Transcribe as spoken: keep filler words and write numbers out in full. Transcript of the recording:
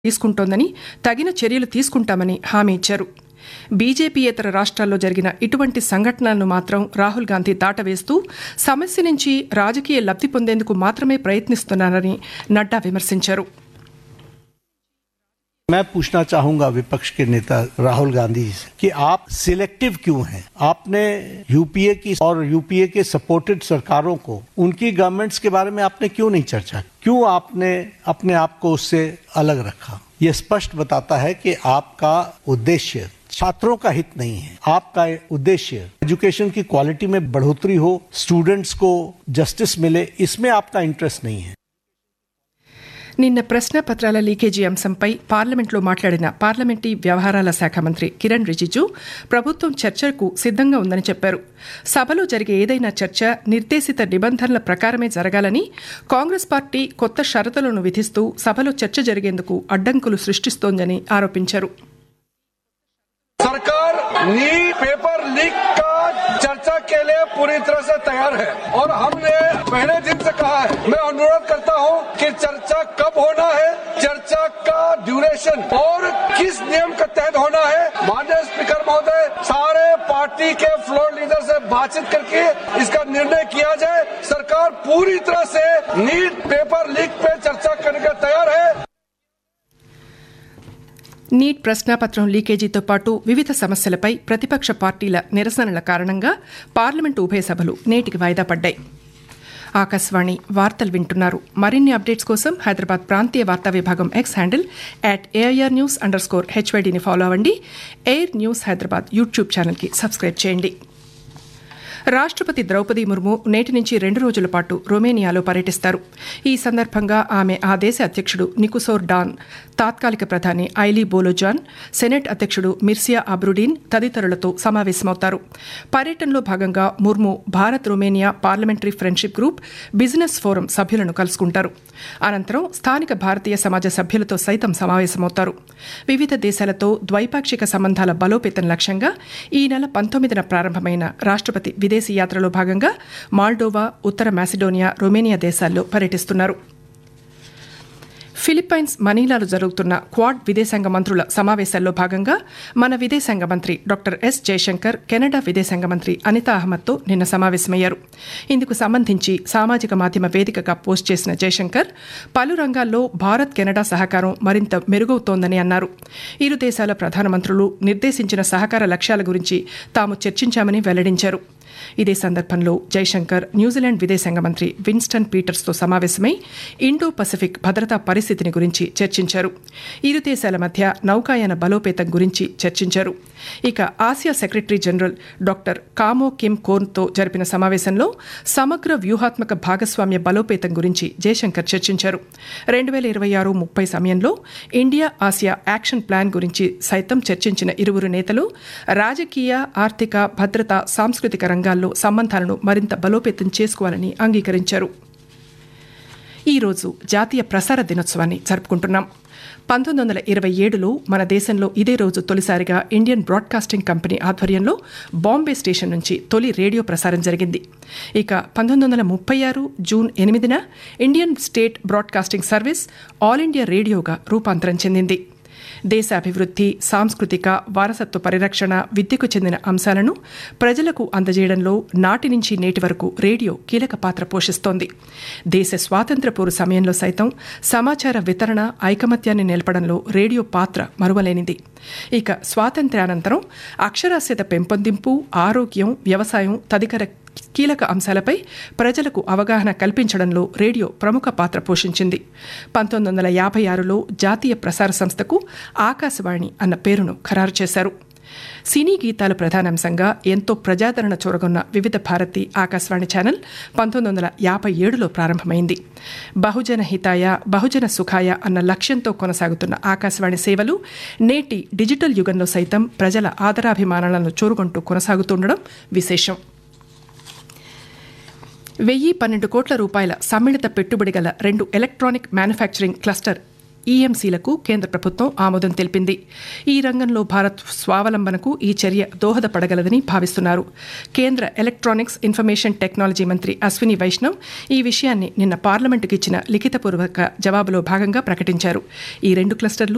తీసుకుంటోందని తగిన చర్యలు తీసుకుంటామని హామీ ఇచ్చారు. బీజేపీయేతర రాష్ట్రాల్లో జరిగిన ఇటువంటి సంఘటనలను మాత్రం రాహుల్ గాంధీ దాటవేస్తూ సమస్య నుంచి రాజకీయ లబ్ధి పొందేందుకు మాత్రమే ప్రయత్నిస్తున్నారని నడ్డా విమర్శించారు. मैं पूछना चाहूंगा विपक्ष के नेता राहुल गांधी जी से कि आप सिलेक्टिव क्यों हैं? आपने यूपीए की और यूपीए के सपोर्टेड सरकारों को उनकी गवर्नमेंट्स के बारे में आपने क्यों नहीं चर्चा? क्यों आपने अपने आप को उससे अलग रखा? यह स्पष्ट बताता है कि आपका उद्देश्य छात्रों का हित नहीं है. आपका उद्देश्य एजुकेशन की क्वालिटी में बढ़ोतरी हो, स्टूडेंट्स को जस्टिस मिले, इसमें आपका इंटरेस्ट नहीं है. నిన్న ప్రశ్నాపత్రాల లీకేజీ అంశంపై పార్లమెంట్లో మాట్లాడిన పార్లమెంటరీ వ్యవహారాల శాఖ మంత్రి కిరణ్ రిజిజు ప్రభుత్వం చర్చకు సిద్దంగా ఉందని చెప్పారు. సభలో జరిగే ఏదైనా చర్చ నిర్దేశిత నిబంధనల ప్రకారమే జరగాలని, కాంగ్రెస్ పార్టీ కొత్త షరతులను విధిస్తూ సభలో చర్చ జరిగేందుకు అడ్డంకులు సృష్టిస్తోందని ఆరోపించారు. सरकार नीट पेपर लीक का चर्चा के लिए पूरी तरह से तैयार है और हमने पहले दिन से कहा है. मैं अनुरोध करता हूं कि चर्चा कब होना है, चर्चा का ड्यूरेशन और किस नियम के तहत होना है. माननीय स्पीकर महोदय, सारे पार्टी के फ्लोर लीडर से बातचीत करके इसका निर्णय किया जाए. सरकार पूरी तरह से नीट पेपर लीक पे चर्चा करने के तैयार है. నీట్ ప్రశ్నాపత్రం లీకేజీతో పాటు వివిధ సమస్యలపై ప్రతిపక్ష పార్టీల నిరసనల కారణంగా పార్లమెంటు ఉభయ సభలు నేటికి వాయిదా పడ్డాయి. ఆకాశవాణి వార్తలు వింటున్నారు. మరిన్ని అప్డేట్స్ కోసం హైదరాబాద్ ప్రాంతీయ వార్తా విభాగం X handle at AIR news under score హెచ్వైడీని follow అవ్వండి. ఎయిర్ న్యూస్ హైదరాబాద్ యూట్యూబ్ ఛానల్కి సబ్స్క్రైబ్ చేయండి. రాష్ట్రపతి ద్రౌపది ముర్ము నేటి నుంచి రెండు రోజుల పాటు రొమేనియాలో పర్యటిస్తారు. ఈ సందర్భంగా ఆమె ఆ దేశ అధ్యక్షుడు నికుసోర్ డాన్, తాత్కాలిక ప్రధాని ఐలీ బోలోజాన్, సెనెట్ అధ్యక్షుడు మిర్సియా అబ్రుడీన్ తదితరులతో సమావేశమవుతారు. పర్యటనలో భాగంగా Murmu Bharat Romania parliamentary friendship group business forum సభ్యులను కలుసుకుంటారు. అనంతరం స్థానిక భారతీయ సమాజ సభ్యులతో సైతం సమావేశమవుతారు. వివిధ దేశాలతో ద్వైపాక్షిక సంబంధాల బలోపేతం లక్ష్యంగా ఈ నెల పంతొమ్మిదిన ప్రారంభమైన రాష్ట్రపతి విదేశీ యాత్రలో భాగంగా మాల్డోవా, ఉత్తర మాసిడోనియా, రొమేనియా దేశాల్లో పర్యటిస్తున్నారు. ఫిలిప్పైన్స్ మనీలాలో జరుగుతున్న క్వాడ్ విదేశాంగ మంత్రుల సమావేశాల్లో భాగంగా మన విదేశాంగ మంత్రి డాక్టర్ ఎస్ జయశంకర్ కెనడా విదేశాంగ మంత్రి అనితా అహ్మద్తో నిన్న సమావేశమయ్యారు. ఇందుకు సంబంధించి సామాజిక మాధ్యమ వేదికగా పోస్ట్ చేసిన జయశంకర్ పలు రంగాల్లో భారత్ కెనడా సహకారం మరింత మెరుగవుతోందని అన్నారు. ఇరు దేశాల ప్రధానమంత్రులు నిర్దేశించిన సహకార లక్ష్యాల గురించి తాము చర్చించామని వెల్లడించారు. ఇదే సందర్భంలో జైశంకర్ న్యూజిలాండ్ విదేశాంగ మంత్రి విన్స్టన్ పీటర్స్తో సమావేశమై ఇండో పసిఫిక్ భద్రతా పరిస్థితిని గురించి చర్చించారు. ఇరు దేశాల మధ్య నౌకాయాన బలోపేతం గురించి చర్చించారు. ఇక Asia secretary general doctor కామో Kim కోర్న్తో జరిపిన సమావేశంలో సమగ్ర వ్యూహాత్మక భాగస్వామ్య బలోపేతం గురించి జయశంకర్ చర్చించారు. రెండు వేల ఇరవై ఆరు ముప్పై సమయంలో ఇండియా ఆసియా యాక్షన్ ప్లాన్ గురించి సైతం చర్చించిన ఇరువురు నేతలు రాజకీయ, ఆర్థిక, భద్రత, సాంస్కృతిక రంగాల్లో సంబంధాలను మరింత బలోపేతం చేసుకోవాలని అంగీకరించారు. ఈరోజు జాతీయ ప్రసార దినోత్సవాన్ని జరుపుకుంటున్నాం. పంతొమ్మిది వందల ఇరవై ఏడులో మన దేశంలో ఇదే రోజు తొలిసారిగా ఇండియన్ బ్రాడ్కాస్టింగ్ కంపెనీ ఆధ్వర్యంలో బాంబే స్టేషన్ నుంచి తొలి రేడియో ప్రసారం జరిగింది. ఇక పంతొమ్మిది వందల ముప్పై ఆరు జూన్ ఎనిమిదిన Indian state broadcasting service all India రేడియోగా రూపాంతరం చెందింది. దేశ అభివృద్ధి, సాంస్కృతిక వారసత్వ పరిరక్షణ, విద్యకు చెందిన అంశాలను ప్రజలకు అందజేయడంలో నాటి నుంచి నేటి వరకు రేడియో కీలక పాత్ర పోషిస్తోంది. దేశ స్వాతంత్ర్య పోరు సమయంలో సైతం సమాచార వితరణ, ఐకమత్యాన్ని నిలపడంలో రేడియో పాత్ర మరువలేనిది. ఇక స్వాతంత్ర్యానంతరం అక్షరాస్యత పెంపొందింపు, ఆరోగ్యం, వ్యవసాయం తదితర కీలక అంశాలపై ప్రజలకు అవగాహన కల్పించడంలో రేడియో ప్రముఖ పాత్ర పోషించింది. పంతొమ్మిది వందల యాభై ఆరులో జాతీయ ప్రసార సంస్థకు ఆకాశవాణి అన్న పేరును ఖరారు చేశారు. సినీ గీతాలు ప్రధానాంశంగా ఎంతో ప్రజాదరణ చూరగొన్న వివిధ భారతి ఆకాశవాణి ఛానల్ పంతొమ్మిది వందల యాభై ఏడులో ప్రారంభమైంది. బహుజన హితాయ, బహుజన సుఖాయ అన్న లక్ష్యంతో కొనసాగుతున్న ఆకాశవాణి సేవలు నేటి డిజిటల్ యుగంలో సైతం ప్రజల ఆదరాభిమానాలను చూరుకుంటూ కొనసాగుతుండడం విశేషం. వెయ్యి పన్నెండు కోట్ల రూపాయల సమ్మిళిత పెట్టుబడి గల రెండు ఎలక్ట్రానిక్ మ్యానుఫ్యాక్చరింగ్ క్లస్టర్ ఈఎంసీలకు కేంద్ర ప్రభుత్వం ఆమోదం తెలిపింది. ఈ రంగంలో భారత్ స్వావలంబనకు ఈ చర్య దోహదపడగలదని భావిస్తున్నారు. కేంద్ర ఎలక్ట్రానిక్స్, ఇన్ఫర్మేషన్ టెక్నాలజీ మంత్రి అశ్విని వైష్ణవ్ ఈ విషయాన్ని నిన్న పార్లమెంటుకు ఇచ్చిన లిఖితపూర్వక జవాబులో భాగంగా ప్రకటించారు. ఈ రెండు క్లస్టర్లు